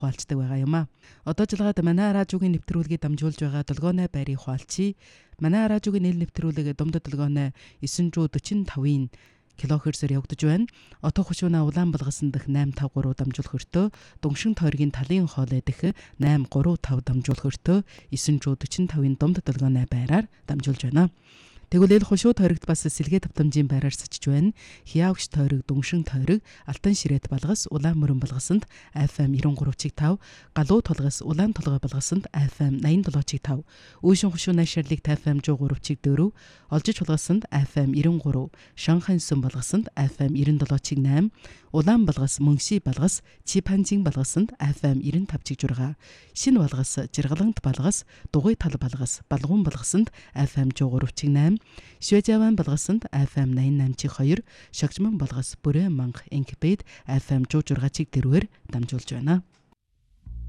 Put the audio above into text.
хуалцдаг байгаа юм а. Одоо жилгаад манай радиогийн нэвтрүүлгийг дамжуулж байгаа долгионой байрыг хуалцъя. Манай радиогийн нэл нэвтрүүлэг Думдад долгионой 945-ын килохерцээр явагдаж байна. Отоо хушууна улаан балгасан дэх 853 дамжуулах өртөө, Дунгшин тойргийн талын хоолой дэх 835 дамжуулах өртөө 945-ын Думдад долгионой байраар дамжуулж байна. Тэгвэл хушуу тойрогт бас сэлгээ тавтамжийн байраар сачиж байна. Хиявгш тойрог, Дунгшин тойрог, Алтан ширээт балгас, Улаан мөрөн балгасанд FM 93.5, Галуу тулгас, Улаан толгой балгасанд FM 87.5, Үүшин хушуу найшаарлыг FM 103.4, Олжиж балгасанд FM 93, Шанхайн сүм балгасанд FM 97.8, Улаан балгас, Мөнши балгас, Чипанжин балгасанд FM 95.6, Шин балгас, Жиргалант балгас, Дугуй тал балгас, Балгуун балгасанд FM 103.8, Швежаван балгасанд FM 88.2, Шагжман балгас, Бүрэн манх Инкбед FM 106.4-ээр дамжуулж байна.